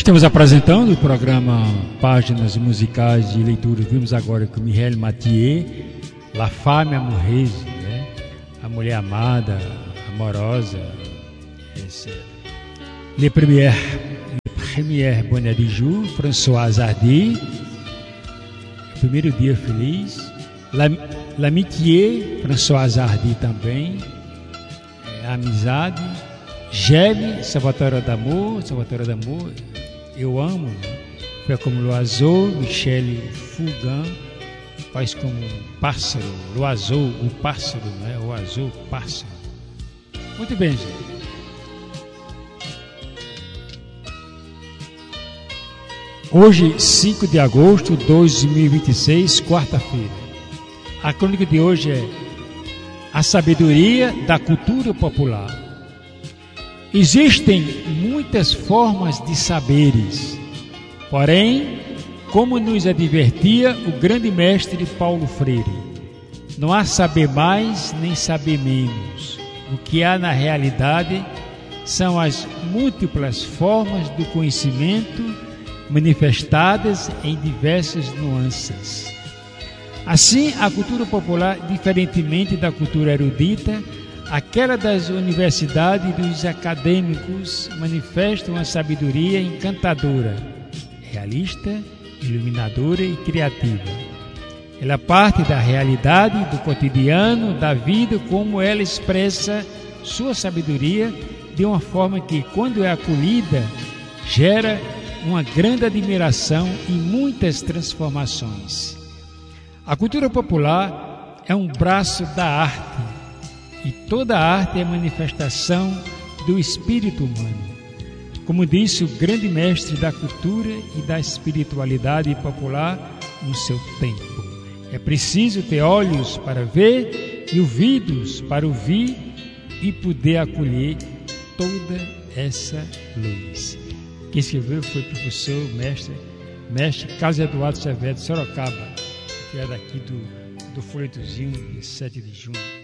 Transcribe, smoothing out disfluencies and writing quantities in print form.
Estamos apresentando o programa Páginas Musicais de Leitura. Vimos agora com Mireille Mathieu, La Femme Amoureuse, né? A mulher amada, amorosa. Le Premier Bonnet de Jour, François Hardy, Primeiro Dia Feliz, L'Amitié, François Hardy também, Amizade, Geme, Salvatore d'Amour, Eu Amo, Foi como L'Oiseau, Michel Fugain, Faz como um pássaro, L'Oiseau, o pássaro, né? O azul, o pássaro. Muito bem, gente. Hoje, 5 de agosto de 2026, quarta-feira. A crônica de hoje é a sabedoria da cultura popular. Existem muitas formas de saberes, porém, como nos advertia o grande mestre Paulo Freire, não há saber mais nem saber menos. O que há na realidade são as múltiplas formas do conhecimento manifestadas em diversas nuances. Assim, a cultura popular, diferentemente da cultura erudita, aquela das universidades e dos acadêmicos, manifesta uma sabedoria encantadora, realista, iluminadora e criativa. Ela parte da realidade, do cotidiano, da vida, como ela expressa sua sabedoria de uma forma que, quando é acolhida, gera uma grande admiração e muitas transformações. A cultura popular é um braço da arte, e toda arte é manifestação do espírito humano. Como disse o grande mestre da cultura e da espiritualidade popular no seu tempo, é preciso ter olhos para ver e ouvidos para ouvir e poder acolher toda essa luz. Quem escreveu foi o professor, mestre Carlos Eduardo Severo de Sorocaba, que é daqui do folhetozinho de 7 de junho.